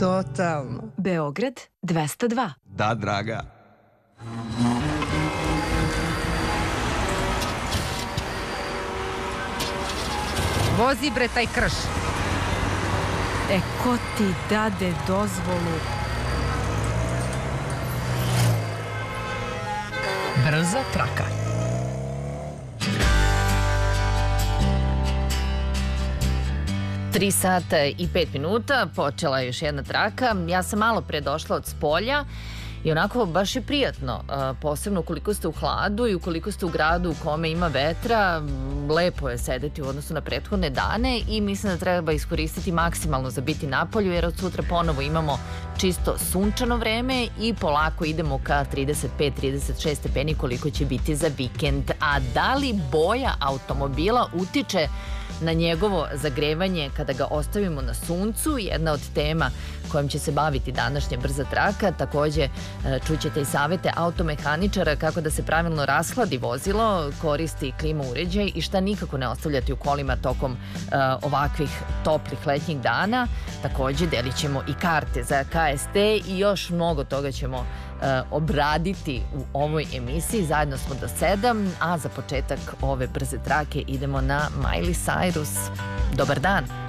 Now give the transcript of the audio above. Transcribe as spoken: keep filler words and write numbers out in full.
Totalno. Beograd dvesta dva. Da, draga. Vozi bre taj krš. E, ko ti dade dozvolu? Brza traka. Tri sata i pet minuta, počela je još jedna traka. Ja sam malo pre došla od spolja i onako baš je prijatno, posebno ukoliko ste u hladu i ukoliko ste u gradu u kome ima vetra, lepo je sedeti u odnosu na prethodne dane i mislim da treba iskoristiti maksimalno za biti napolju, jer od sutra ponovo imamo čisto sunčano vreme i polako idemo ka trideset pet trideset šest stepeni koliko će biti za vikend. A da li boja automobila utiče na njegovo zagrevanje kada ga ostavimo na suncu? Jedna od tema kojom će se baviti današnja brza traka. Takođe čućete i savete automehaničara kako da se pravilno rashladi vozilo, koristi klima uređaj i šta nikako ne ostavljati u kolima tokom uh, ovakvih toplih letnjih dana. Takođe delit ćemo i karte za K S T i još mnogo toga ćemo uh, obraditi u ovoj emisiji. Zajedno smo do sedam, a za početak ove brze trake idemo na Miley Cyrus. Dobar dan!